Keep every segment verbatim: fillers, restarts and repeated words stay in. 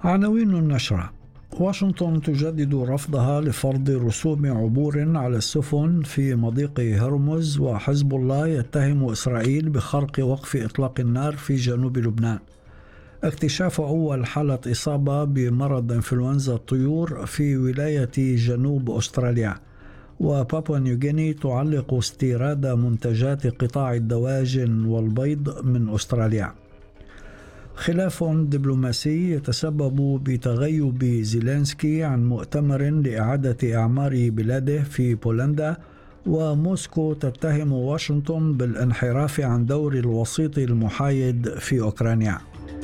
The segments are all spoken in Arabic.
عناوين النشرة: واشنطن تجدد رفضها لفرض رسوم عبور على السفن في مضيق هرمز، وحزب الله يتهم إسرائيل بخرق وقف إطلاق النار في جنوب لبنان. اكتشاف أول حالة إصابة بمرض إنفلونزا الطيور في ولاية جنوب أستراليا. وبابوا نيوغيني تعلق استيراد منتجات قطاع الدواجن والبيض من أستراليا. خلاف دبلوماسي يتسبب بتغيب زيلينسكي عن مؤتمر لإعادة إعمار بلاده في بولندا. وموسكو تتهم واشنطن بالانحراف عن دور الوسيط المحايد في أوكرانيا.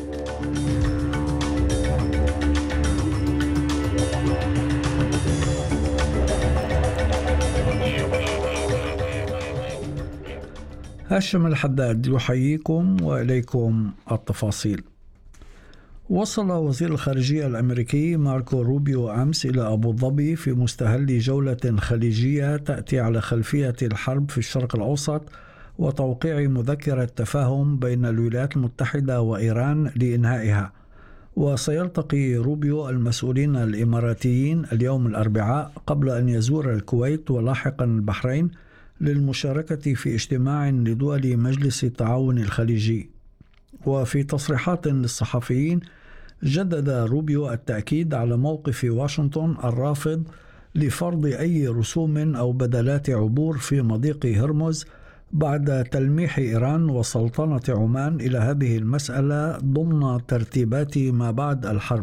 هاشم الحداد يحييكم وإليكم التفاصيل. وصل وزير الخارجية الأمريكي ماركو روبيو أمس إلى أبو ظبي في مستهل جولة خليجية تأتي على خلفية الحرب في الشرق الأوسط وتوقيع مذكرة تفاهم بين الولايات المتحدة وإيران لإنهائها. وسيلتقي روبيو المسؤولين الإماراتيين اليوم الأربعاء قبل أن يزور الكويت ولاحقا البحرين للمشاركة في اجتماع لدول مجلس التعاون الخليجي. وفي تصريحات للصحفيين جدد روبيو التأكيد على موقف واشنطن الرافض لفرض أي رسوم أو بدلات عبور في مضيق هرمز بعد تلميح إيران وسلطنة عمان إلى هذه المسألة ضمن ترتيبات ما بعد الحرب.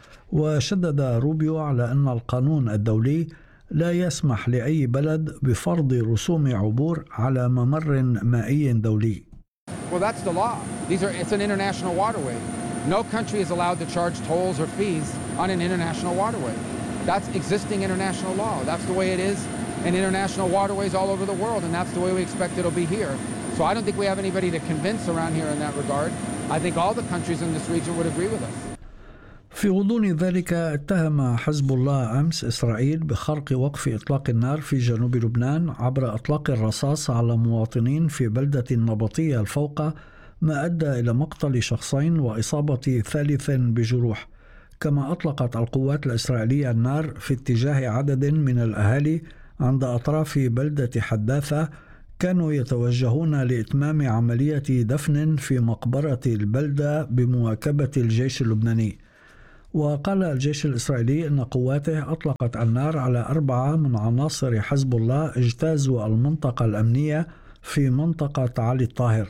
وشدد روبيو على أن القانون الدولي لا يسمح لأي بلد بفرض رسوم عبور على ممر مائي دولي. Well, that's the law. These are, it's an international waterway. No country is allowed to charge tolls or fees on an international waterway. That's existing international law. That's the way it is in international waterways all over the world, and that's the way we expect it'll be here. So I don't think we have anybody to convince around here in that regard. I think all the countries in this region would agree with us. في غضون ذلك اتهم حزب الله أمس إسرائيل بخرق وقف إطلاق النار في جنوب لبنان عبر إطلاق الرصاص على مواطنين في بلدة نبطية الفوقة، ما أدى إلى مقتل شخصين وإصابة ثالث بجروح. كما أطلقت القوات الإسرائيلية النار في اتجاه عدد من الأهالي عند أطراف بلدة حداثة كانوا يتوجهون لإتمام عملية دفن في مقبرة البلدة بمواكبة الجيش اللبناني. وقال الجيش الإسرائيلي أن قواته أطلقت النار على أربعة من عناصر حزب الله اجتازوا المنطقة الأمنية في منطقة علي الطاهر.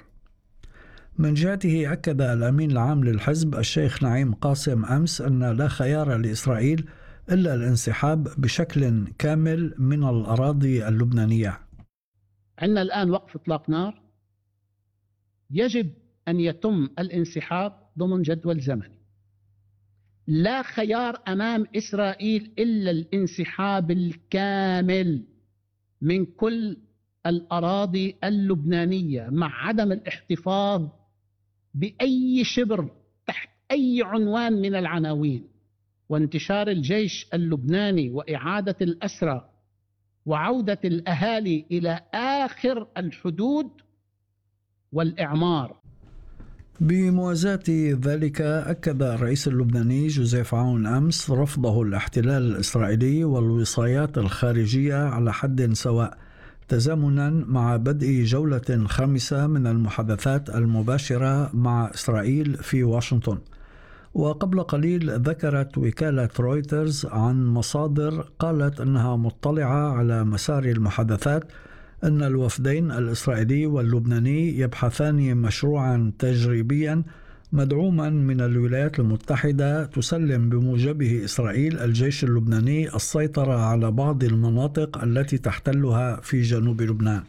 من جهته أكد الأمين العام للحزب الشيخ نعيم قاسم أمس أن لا خيار لإسرائيل إلا الانسحاب بشكل كامل من الأراضي اللبنانية. عندنا الآن وقف إطلاق نار، يجب أن يتم الانسحاب ضمن جدول زمني. لا خيار أمام إسرائيل إلا الانسحاب الكامل من كل الأراضي اللبنانية مع عدم الاحتفاظ بأي شبر تحت أي عنوان من العناوين، وانتشار الجيش اللبناني وإعادة الأسرى وعودة الأهالي إلى آخر الحدود والإعمار. بموازاة ذلك أكد الرئيس اللبناني جوزيف عون أمس رفضه الاحتلال الإسرائيلي والوصايات الخارجية على حد سواء، تزامنا مع بدء جولة خامسة من المحادثات المباشرة مع إسرائيل في واشنطن. وقبل قليل ذكرت وكالة رويترز عن مصادر قالت أنها مطلعة على مسار المحادثات أن الوفدين الإسرائيلي واللبناني يبحثان مشروعا تجريبيا مدعوما من الولايات المتحدة تسلم بموجبه إسرائيل الجيش اللبناني السيطرة على بعض المناطق التي تحتلها في جنوب لبنان.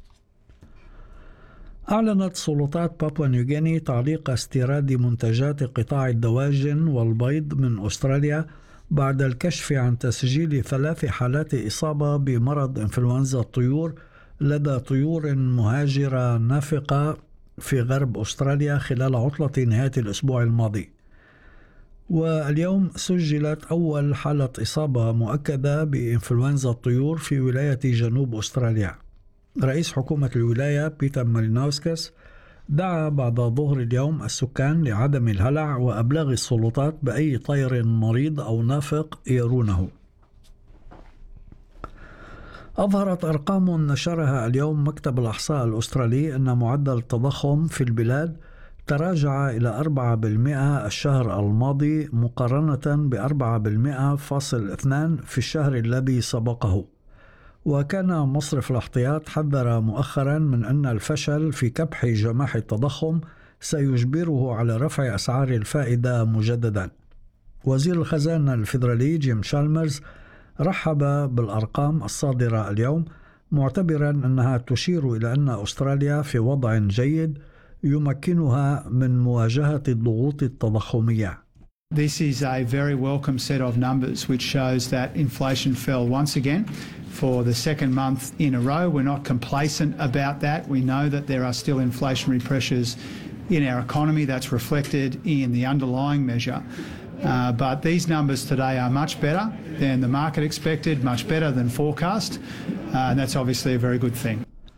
أعلنت سلطات بابوا نيوغيني تعليق استيراد منتجات قطاع الدواجن والبيض من أستراليا بعد الكشف عن تسجيل ثلاث حالات إصابة بمرض إنفلونزا الطيور لدى طيور مهاجرة نافقة في غرب أستراليا خلال عطلة نهاية الأسبوع الماضي. واليوم سجلت أول حالة إصابة مؤكدة بإنفلونزا الطيور في ولاية جنوب أستراليا. رئيس حكومة الولاية بيتر مالينوسكس دعا بعد ظهر اليوم السكان لعدم الهلع وأبلاغ السلطات بأي طير مريض أو نافق يرونه. أظهرت أرقام نشرها اليوم مكتب الإحصاء الأسترالي أن معدل التضخم في البلاد تراجع إلى أربعة بالمئة الشهر الماضي مقارنة بأربعة بالمئة فاصل اثنان في الشهر الذي سبقه. وكان مصرف الاحتياط حذر مؤخرا من أن الفشل في كبح جماح التضخم سيجبره على رفع أسعار الفائدة مجددا. وزير الخزانة الفيدرالي جيم شالمرز رحب بالأرقام الصادرة اليوم، معتبرا أنها تشير إلى أن أستراليا في وضع جيد يمكنها من مواجهة الضغوط التضخمية. This is a very welcome set of numbers which shows that inflation fell once again for the second month in a row. We're not complacent about that. We know that there are still inflationary pressures in our economy. That's reflected in the underlying measure. Uh, but these numbers today are much better than the market expected, much better than forecast, uh, and that's obviously a very good thing.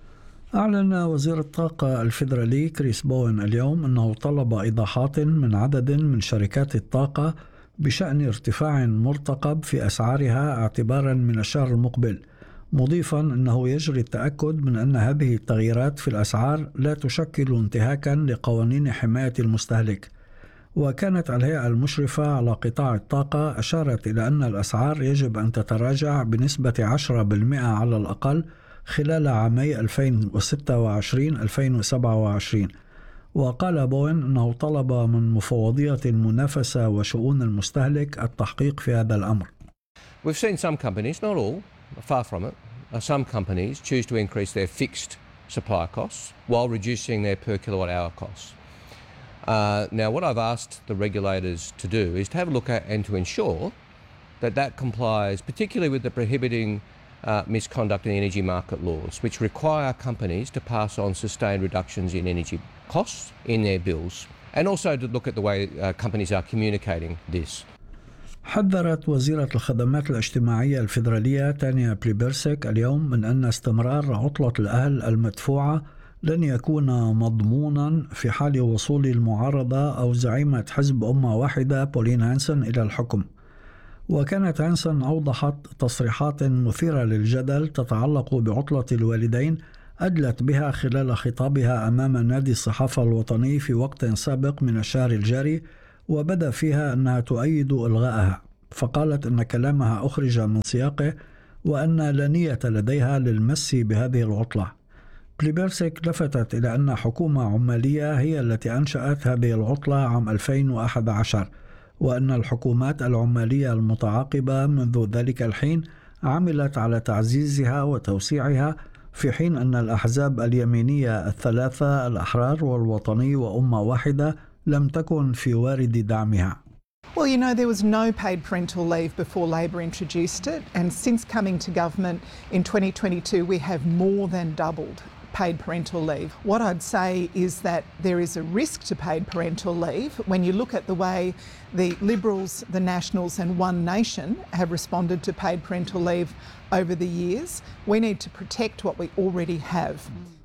أعلن وزير الطاقة الفيدرالي كريس بوين اليوم أنه طلب إيضاحات من عدد من شركات الطاقة بشأن ارتفاع مرتقب في أسعارها اعتبارا من الشهر المقبل، مضيفا أنه يجري التأكد من أن هذه التغييرات في الأسعار لا تشكل انتهاكا لقوانين حماية المستهلك. وكانت الهيئة المشرفة على قطاع الطاقة أشارت إلى أن الأسعار يجب أن تتراجع بنسبة عشرة بالمئة على الأقل خلال عامي ألفين وستة وعشرين ألفين وسبعة وعشرين. وقال بوين أنه طلب من مفوضية المنافسة وشؤون المستهلك التحقيق في هذا الأمر. We've seen some companies, not all, far from it, some companies choose to increase their fixed supply costs while reducing their per kilowatt hour costs. Uh, now, what I've asked the regulators to do is to have a look at and to ensure that that complies, particularly with the prohibiting uh, misconduct in energy market laws, which require companies to pass on sustained reductions in energy costs in their bills, and also to look at the way uh, companies are communicating this. حذرت وزيرة الخدمات الاجتماعية الفيدرالية تانيا بليبرسك اليوم من أن استمرار عطلة الأهل المدفوعة لن يكون مضمونا في حال وصول المعارضة أو زعيمة حزب أمة واحدة بولين هانسون إلى الحكم. وكانت هانسون أوضحت تصريحات مثيرة للجدل تتعلق بعطلة الوالدين أدلت بها خلال خطابها أمام نادي الصحافة الوطني في وقت سابق من الشهر الجاري، وبدا فيها أنها تؤيد إلغائها، فقالت أن كلامها أخرج من سياقه وأن لا نية لديها للمس بهذه العطلة. بليبرسك لفتت إلى أن حكومة عمالية هي التي أنشأت هذه العطلة عام ألفين وأحد عشر، وأن الحكومات العمالية المتعاقبة منذ ذلك الحين عملت على تعزيزها وتوسيعها، في حين أن الأحزاب اليمينية الثلاثة الأحرار والوطني وأمة واحدة لم تكن في وارد دعمها. Well, you know, there was no paid parental leave before Labor introduced it, and since coming to government in twenty twenty-two, we have more than doubled paid parental leave. What I'd say is that there is a risk to paid parental leave when you look at the way the Liberals, the Nationals and One Nation have responded to paid parental leave over the years. We need to protect what we already have.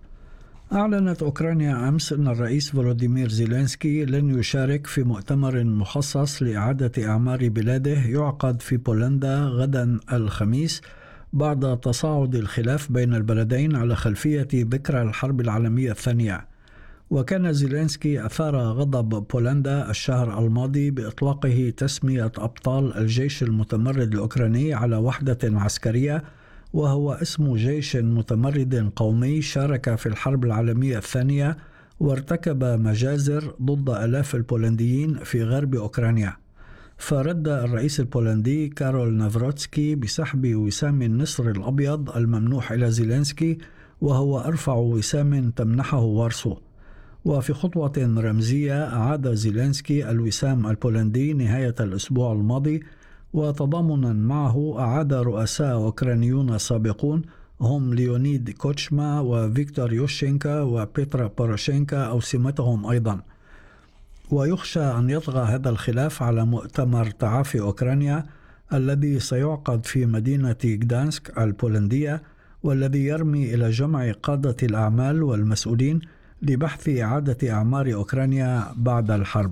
أعلنت أوكرانيا أمس أن الرئيس فولوديمير زيلينسكي لن يشارك في مؤتمر مخصص لإعادة أعمار بلاده يعقد في بولندا غدا الخميس بعد تصاعد الخلاف بين البلدين على خلفية ذكرى الحرب العالمية الثانية. وكان زيلينسكي أثار غضب بولندا الشهر الماضي بإطلاقه تسمية أبطال الجيش المتمرد الأوكراني على وحدة عسكرية، وهو اسم جيش متمرد قومي شارك في الحرب العالمية الثانية وارتكب مجازر ضد آلاف البولنديين في غرب أوكرانيا. فرد الرئيس البولندي كارول نافروتسكي بسحب وسام النسر الأبيض الممنوح إلى زيلينسكي، وهو أرفع وسام تمنحه وارسو. وفي خطوة رمزية أعاد زيلينسكي الوسام البولندي نهاية الأسبوع الماضي، وتضامنا معه أعاد رؤساء أوكرانيون سابقون هم ليونيد كوتشما وفيكتور يوشينكا وبيترا بوروشينكا أوسمتهم أيضا. ويخشى أن يطغى هذا الخلاف على مؤتمر تعافي أوكرانيا الذي سيعقد في مدينة غدانسك البولندية، والذي يرمي إلى جمع قادة الأعمال والمسؤولين لبحث إعادة أعمار أوكرانيا بعد الحرب.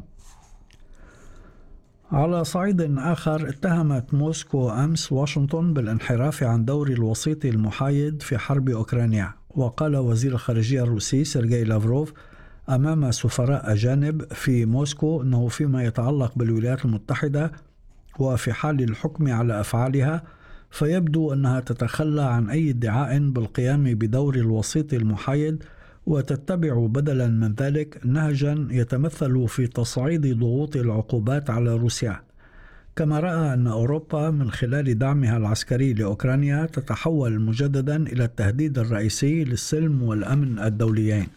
على صعيد آخر، اتهمت موسكو أمس واشنطن بالانحراف عن دور الوسيط المحايد في حرب أوكرانيا. وقال وزير الخارجية الروسي سيرجي لافروف أمام سفراء أجانب في موسكو أنه فيما يتعلق بالولايات المتحدة وفي حال الحكم على أفعالها فيبدو أنها تتخلى عن أي ادعاء بالقيام بدور الوسيط المحايد، وتتبع بدلا من ذلك نهجا يتمثل في تصعيد ضغوط العقوبات على روسيا. كما رأى أن أوروبا من خلال دعمها العسكري لأوكرانيا تتحول مجددا إلى التهديد الرئيسي للسلم والأمن الدوليين.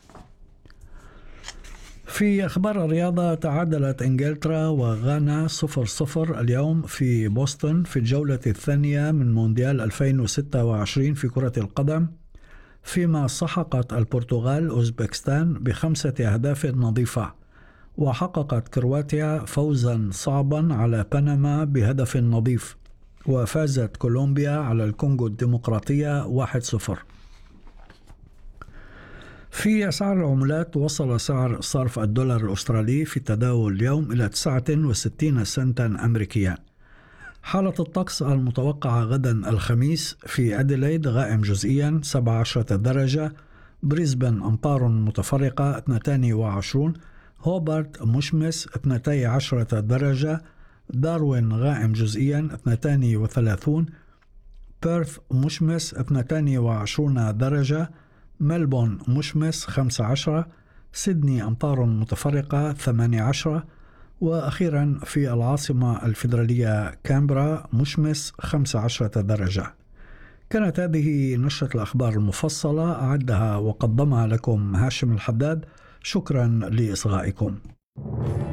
في أخبار الرياضة، تعادلت إنجلترا وغانا صفر صفر اليوم في بوسطن في الجولة الثانية من مونديال ألفين وستة وعشرين في كرة القدم، فيما سحقت البرتغال أوزبكستان بخمسة أهداف نظيفة. وحققت كرواتيا فوزا صعبا على بنما بهدف نظيف، وفازت كولومبيا على الكونغو الديمقراطية واحد صفر. في أسعار العملات، وصل سعر صرف الدولار الأسترالي في التداول اليوم إلى تسعة وستين سنتا أمريكيا. حالة الطقس المتوقعة غدا الخميس: في أديلايد غائم جزئيا سبعة عشر درجة، بريسبن أمطار متفرقة اثنتين وعشرون، هوبارت مشمس اثنتي عشرة درجة، داروين غائم جزئيا اثنتان وثلاثون، بيرث مشمس اثنتان وعشرون درجة، ملبون مشمس خمسة عشر، سيدني أمطار متفرقة ثمانية عشر، وأخيرا في العاصمة الفيدرالية كامبرا مشمس خمسة عشر درجة. كانت هذه نشرة الأخبار المفصلة، أعدها وقدمها لكم هاشم الحداد. شكرا لإصغائكم.